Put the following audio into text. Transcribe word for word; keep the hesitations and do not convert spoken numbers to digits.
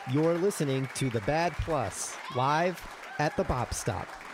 You're listening to The Bad Plus, live at the Bop Stop.